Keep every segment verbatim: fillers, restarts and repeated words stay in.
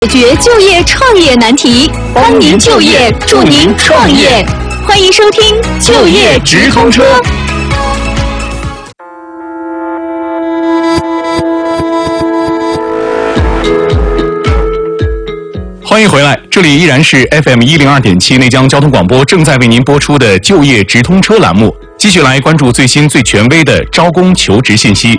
解决就业创业难题，帮您就业，助您创业。欢迎收听《就业直通车》。 欢迎回来，这里依然是 F M 一零二点七内江交通广播正在为您播出的就业直通车栏目，继续来关注最新最权威的招工求职信息。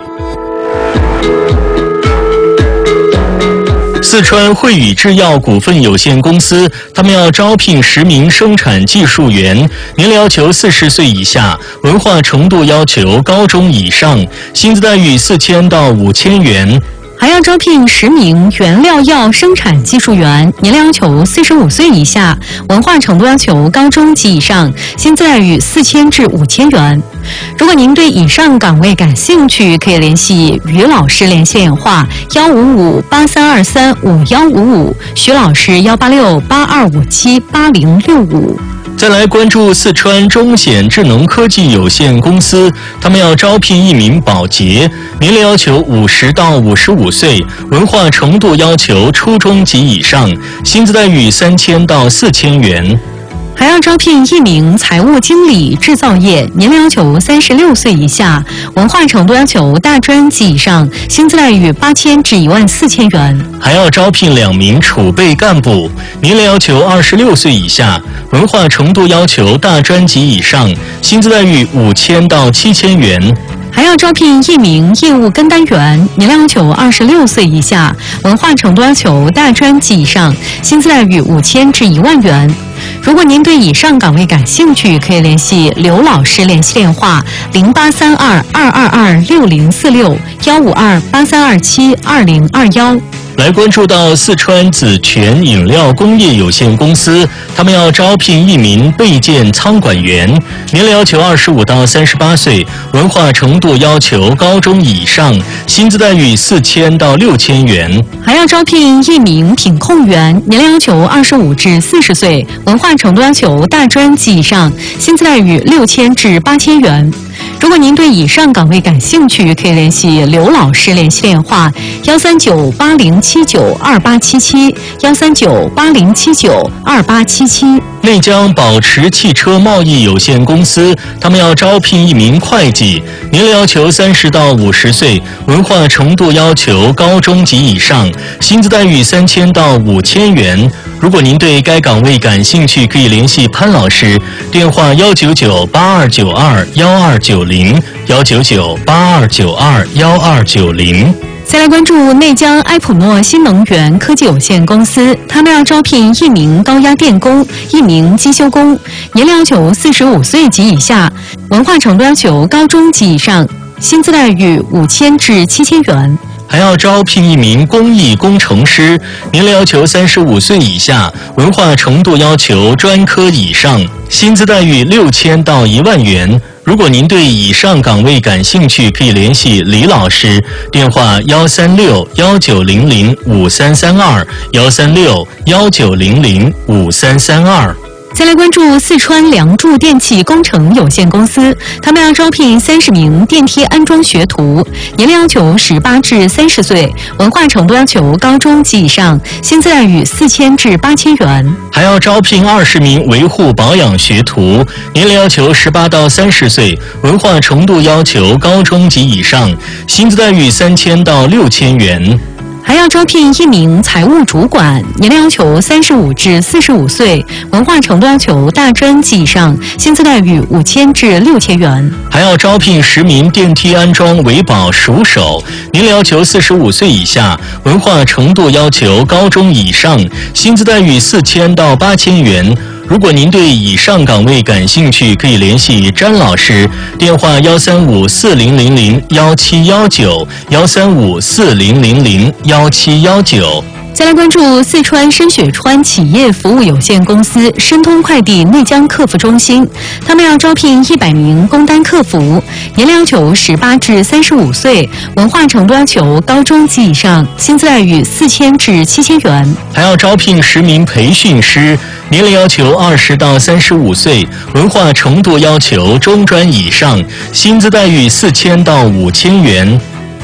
四川汇宇制药股份有限公司，他们要招聘十名生产技术员，年龄要求四十岁以下，文化程度要求高中以上，薪资待遇四千到五千元。 还要招聘十名原料药生产技术员，年龄要求四十五岁以下，文化程度要求高中及以上，薪资待遇四千至五千元。如果您对以上岗位感兴趣，可以联系于老师联系电话幺五五八三二三五幺五五，徐老师幺八六八二五七八零六五。 再来关注四川中显智能科技有限公司，他们要招聘一名保洁，年龄要求五十到五十五岁，文化程度要求初中及以上，薪资待遇三千到四千元。 还要招聘一名财务经理，制造业，年龄要求三十六岁以下，文化程度要求大专及以上，薪资待遇八千至一万四千元。 还要招聘两名储备干部，年龄要求二十六岁以下，文化程度要求大专及以上，薪资待遇五千到七千元。 还要招聘一名业务跟单员，年龄要求二十六岁以下，文化程度要求大专及以上，薪资待遇五千至一万元。如果您对以上岗位感兴趣，可以联系刘老师联系电话零八三二二二二六零四六幺五二八三二七二零二幺。 来关注到四川紫泉饮料工业有限公司，他们要招聘一名备件仓管员，年龄要求二十五到三十八岁，文化程度要求高中以上，薪资待遇四千到六千元。 还要招聘一名品控员，年龄要求二十五至四十岁，文化程度要求大专及以上，薪资待遇六千至八千元。如果您对以上岗位感兴趣，可以联系刘老师联系电话幺三九八零七九二八七七幺三九八零七九二八七七。 内江宝驰汽车贸易有限公司，他们要招聘一名会计，年龄要求三十到五十岁，文化程度要求高中及以上，薪资待遇三千到五千元。如果您对该岗位感兴趣，可以联系潘老师，电话幺九九八二九二幺二九零幺九九八二九二幺二九零。 再来关注内江埃普诺新能源科技有限公司，他们要招聘一名高压电工，一名机修工，年龄要求四十五岁及以下，文化程度要求高中及以上，薪资待遇五千至七千元。 还要招聘一名工艺工程师，年龄要求三十五岁以下，文化程度要求专科以上，薪资待遇六千到一万元。如果您对以上岗位感兴趣，可以联系李老师，电话幺三六幺九零零五三三二幺三六幺九零零五三三二。 再来关注四川梁祝电气工程有限公司，他们要招聘三十名电梯安装学徒，年龄要求十八至三十岁，文化程度要求高中及以上，薪资待遇四千至八千元。 还要招聘二十名维护保养学徒，年龄要求十八到三十岁，文化程度要求高中及以上，薪资待遇三千到六千元。 还要招聘一名财务主管，年龄要求三十五至四十五岁，文化程度要求大专及以上，薪资待遇五千至六千元。 还要招聘十名电梯安装维保熟手，年龄要求四十五岁以下，文化程度要求高中以上，薪资待遇四千到八千元。如果您对以上岗位感兴趣，可以联系詹老师，电话幺三五四零零零幺七幺九幺三五四零零零幺七幺九。 再来关注四川深雪川企业服务有限公司申通快递内江客服中心，他们要招聘一百名工单客服，年龄要求十八至三十五岁，文化程度要求高中及以上，薪资待遇四千至七千元。 还要招聘十名培训师，年龄要求二十到三十五岁，文化程度要求中专以上，薪资待遇四千到五千元。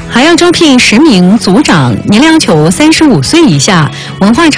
还要招聘十名组长，年龄要求三十五岁以下，文化